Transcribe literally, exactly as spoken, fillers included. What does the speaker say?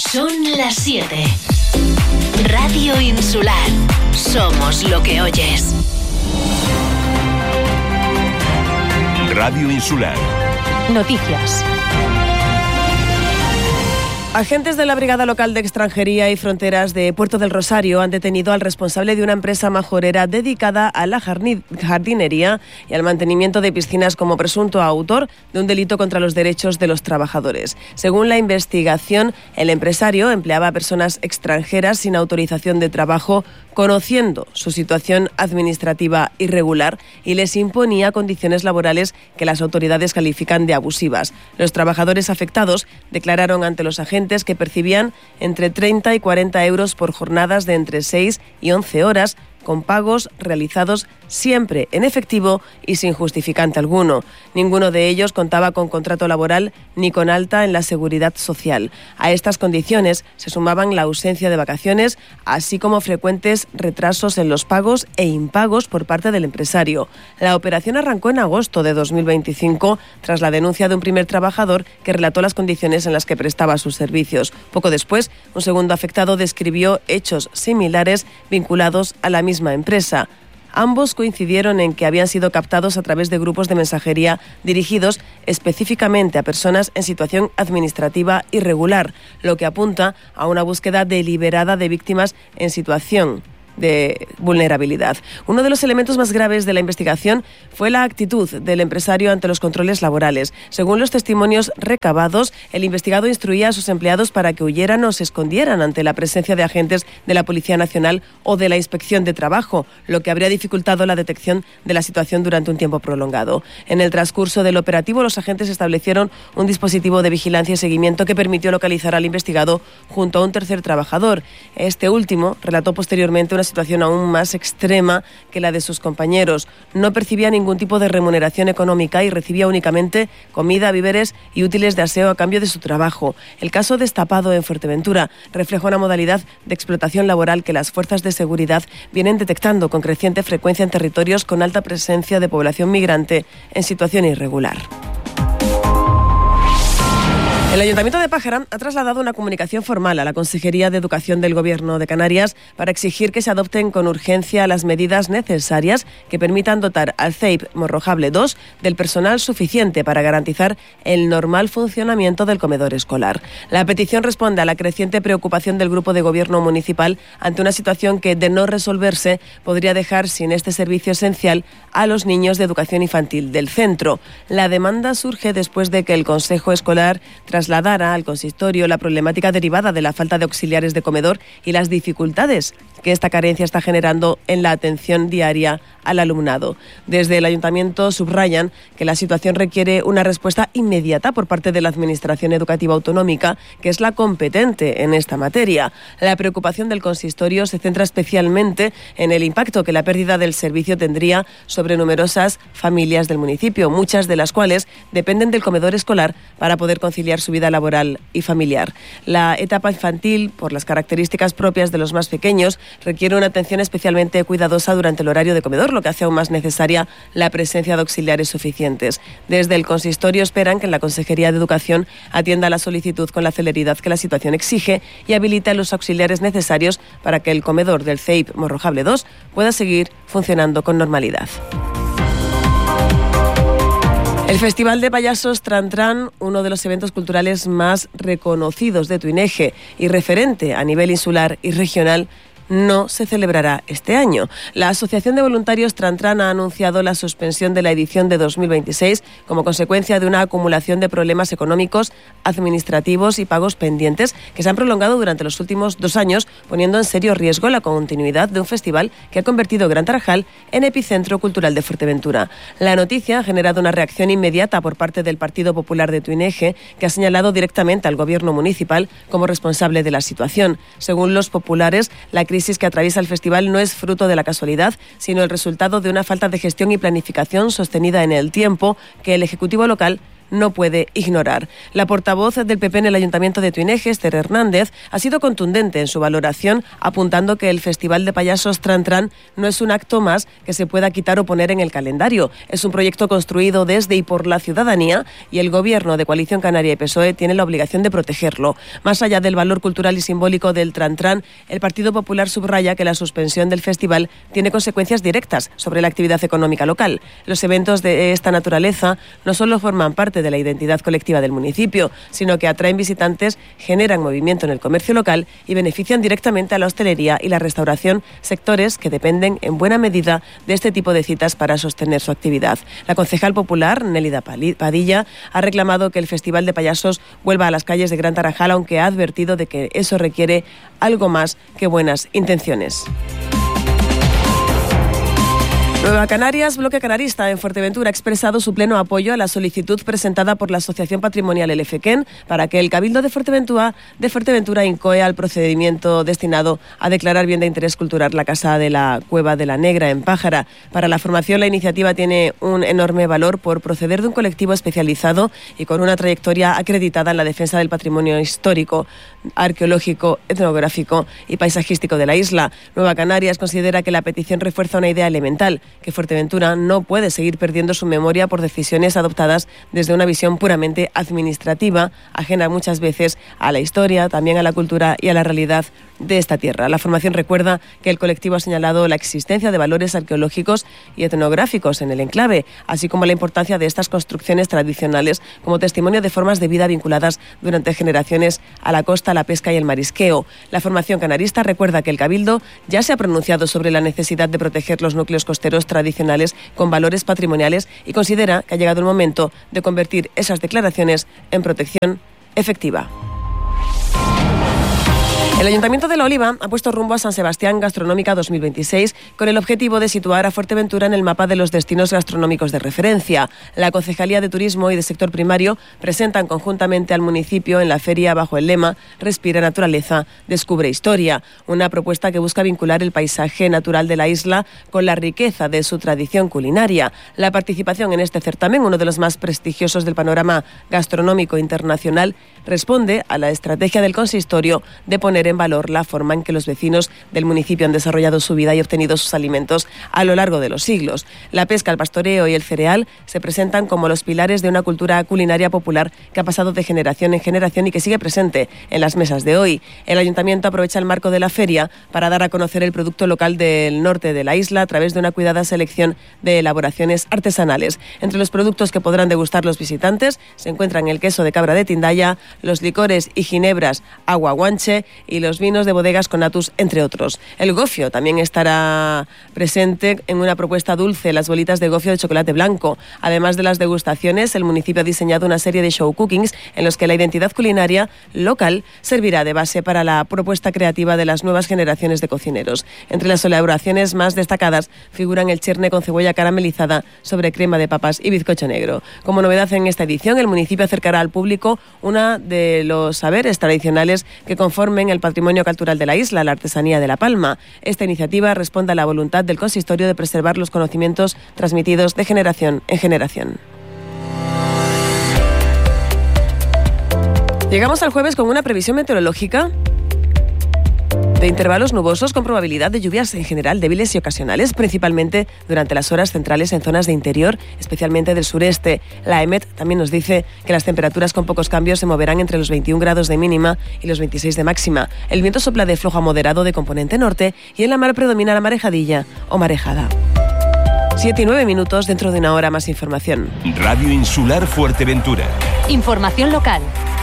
Son las siete. Radio Insular. Somos lo que oyes. Radio Insular. Noticias. Agentes de la Brigada Local de Extranjería y Fronteras de Puerto del Rosario han detenido al responsable de una empresa majorera dedicada a la jardinería y al mantenimiento de piscinas como presunto autor de un delito contra los derechos de los trabajadores. Según la investigación, el empresario empleaba a personas extranjeras sin autorización de trabajo, conociendo su situación administrativa irregular, y les imponía condiciones laborales que las autoridades califican de abusivas. Los trabajadores afectados declararon ante los agentes que percibían entre treinta y cuarenta euros por jornadas de entre seis y once horas, con pagos realizados siempre en efectivo y sin justificante alguno. Ninguno de ellos contaba con contrato laboral ni con alta en la Seguridad Social. A estas condiciones se sumaban la ausencia de vacaciones, así como frecuentes retrasos en los pagos e impagos por parte del empresario. La operación arrancó en agosto de dos mil veinticinco tras la denuncia de un primer trabajador que relató las condiciones en las que prestaba sus servicios. Poco después, un segundo afectado describió hechos similares vinculados a la misma empresa. Ambos coincidieron en que habían sido captados a través de grupos de mensajería dirigidos específicamente a personas en situación administrativa irregular, lo que apunta a una búsqueda deliberada de víctimas en situación de vulnerabilidad. Uno de los elementos más graves de la investigación fue la actitud del empresario ante los controles laborales. Según los testimonios recabados, el investigado instruía a sus empleados para que huyeran o se escondieran ante la presencia de agentes de la Policía Nacional o de la Inspección de Trabajo, lo que habría dificultado la detección de la situación durante un tiempo prolongado. En el transcurso del operativo, los agentes establecieron un dispositivo de vigilancia y seguimiento que permitió localizar al investigado junto a un tercer trabajador. Este último relató posteriormente una situación aún más extrema que la de sus compañeros. No percibía ningún tipo de remuneración económica y recibía únicamente comida, víveres y útiles de aseo a cambio de su trabajo. El caso destapado en Fuerteventura refleja una modalidad de explotación laboral que las fuerzas de seguridad vienen detectando con creciente frecuencia en territorios con alta presencia de población migrante en situación irregular. El Ayuntamiento de Pájara ha trasladado una comunicación formal a la Consejería de Educación del Gobierno de Canarias para exigir que se adopten con urgencia las medidas necesarias que permitan dotar al C E I P Morrojable dos del personal suficiente para garantizar el normal funcionamiento del comedor escolar. La petición responde a la creciente preocupación del Grupo de Gobierno municipal ante una situación que, de no resolverse, podría dejar sin este servicio esencial a los niños de educación infantil del centro. La demanda surge después de que el Consejo Escolar trasladara al consistorio la problemática derivada de la falta de auxiliares de comedor y las dificultades que esta carencia está generando en la atención diaria al alumnado. Desde el Ayuntamiento subrayan que la situación requiere una respuesta inmediata por parte de la Administración Educativa Autonómica, que es la competente en esta materia. La preocupación del consistorio se centra especialmente en el impacto que la pérdida del servicio tendría sobre numerosas familias del municipio, muchas de las cuales dependen del comedor escolar para poder conciliar su vida laboral y familiar. La etapa infantil, por las características propias de los más pequeños, requiere una atención especialmente cuidadosa durante el horario de comedor, lo que hace aún más necesaria la presencia de auxiliares suficientes. Desde el consistorio esperan que la Consejería de Educación atienda la solicitud con la celeridad que la situación exige y habilite a los auxiliares necesarios para que el comedor del C E I P Morrojable dos pueda seguir funcionando con normalidad. El Festival de Payasos Tran Tran, uno de los eventos culturales más reconocidos de Tuineje y referente a nivel insular y regional, no se celebrará este año. La Asociación de Voluntarios Tran Tran ha anunciado la suspensión de la edición de dos mil veintiséis como consecuencia de una acumulación de problemas económicos, administrativos y pagos pendientes que se han prolongado durante los últimos dos años, poniendo en serio riesgo la continuidad de un festival que ha convertido Gran Tarajal en epicentro cultural de Fuerteventura. La noticia ha generado una reacción inmediata por parte del Partido Popular de Tuineje, que ha señalado directamente al gobierno municipal como responsable de la situación. Según los populares, la crisis que atraviesa el festival no es fruto de la casualidad, sino el resultado de una falta de gestión y planificación sostenida en el tiempo que el Ejecutivo local no puede ignorar. La portavoz del P P en el Ayuntamiento de Tuineje, Esther Hernández, ha sido contundente en su valoración, apuntando que el Festival de Payasos Tran Tran no es un acto más que se pueda quitar o poner en el calendario. Es un proyecto construido desde y por la ciudadanía y el Gobierno de Coalición Canaria y P S O E tiene la obligación de protegerlo. Más allá del valor cultural y simbólico del Tran Tran, el Partido Popular subraya que la suspensión del festival tiene consecuencias directas sobre la actividad económica local. Los eventos de esta naturaleza no solo forman parte de la identidad colectiva del municipio, sino que atraen visitantes, generan movimiento en el comercio local y benefician directamente a la hostelería y la restauración, sectores que dependen en buena medida de este tipo de citas para sostener su actividad. La concejal popular, Nélida Padilla, ha reclamado que el Festival de Payasos vuelva a las calles de Gran Tarajal, aunque ha advertido de que eso requiere algo más que buenas intenciones. Nueva Canarias, Bloque Canarista en Fuerteventura ha expresado su pleno apoyo a la solicitud presentada por la Asociación Patrimonial El Efequén para que el Cabildo de Fuerteventura, de Fuerteventura incoe al procedimiento destinado a declarar bien de interés cultural la Casa de la Cueva de la Negra en Pájara. Para la formación, la iniciativa tiene un enorme valor por proceder de un colectivo especializado y con una trayectoria acreditada en la defensa del patrimonio histórico, arqueológico, etnográfico y paisajístico de la isla. Nueva Canarias considera que la petición refuerza una idea elemental, que Fuerteventura no puede seguir perdiendo su memoria por decisiones adoptadas desde una visión puramente administrativa, ajena muchas veces a la historia, también a la cultura y a la realidad de esta tierra. La formación recuerda que el colectivo ha señalado la existencia de valores arqueológicos y etnográficos en el enclave, así como la importancia de estas construcciones tradicionales como testimonio de formas de vida vinculadas durante generaciones a la costa, la pesca y el marisqueo. La formación canarista recuerda que el Cabildo ya se ha pronunciado sobre la necesidad de proteger los núcleos costeros tradicionales con valores patrimoniales y considera que ha llegado el momento de convertir esas declaraciones en protección efectiva. El Ayuntamiento de La Oliva ha puesto rumbo a San Sebastián Gastronómica dos mil veintiséis con el objetivo de situar a Fuerteventura en el mapa de los destinos gastronómicos de referencia. La Concejalía de Turismo y de Sector Primario presentan conjuntamente al municipio en la feria bajo el lema Respira Naturaleza, Descubre Historia, una propuesta que busca vincular el paisaje natural de la isla con la riqueza de su tradición culinaria. La participación en este certamen, uno de los más prestigiosos del panorama gastronómico internacional, responde a la estrategia del consistorio de poner en valor la forma en que los vecinos del municipio han desarrollado su vida y obtenido sus alimentos a lo largo de los siglos. La pesca, el pastoreo y el cereal se presentan como los pilares de una cultura culinaria popular que ha pasado de generación en generación y que sigue presente en las mesas de hoy. El Ayuntamiento aprovecha el marco de la feria para dar a conocer el producto local del norte de la isla a través de una cuidada selección de elaboraciones artesanales. Entre los productos que podrán degustar los visitantes se encuentran el queso de cabra de Tindaya, los licores y ginebras Agua Guanche y los vinos de bodegas Conatus, entre otros. El gofio también estará presente en una propuesta dulce, las bolitas de gofio de chocolate blanco. Además de las degustaciones, el municipio ha diseñado una serie de show cookings en los que la identidad culinaria local servirá de base para la propuesta creativa de las nuevas generaciones de cocineros. Entre las elaboraciones más destacadas figuran el cherne con cebolla caramelizada sobre crema de papas y bizcocho negro. Como novedad en esta edición, el municipio acercará al público una de los saberes tradicionales que conformen el patrimonio cultural de la isla, la artesanía de La Palma. Esta iniciativa responde a la voluntad del consistorio de preservar los conocimientos transmitidos de generación en generación. Llegamos al jueves con una previsión meteorológica de intervalos nubosos con probabilidad de lluvias en general débiles y ocasionales, principalmente durante las horas centrales en zonas de interior, especialmente del sureste. La EMET también nos dice que las temperaturas con pocos cambios se moverán entre los veintiún grados de mínima y los veintiséis de máxima. El viento sopla de flojo a moderado de componente norte y en la mar predomina la marejadilla o marejada. Siete y nueve minutos, dentro de una hora más información. Radio Insular Fuerteventura. Información local.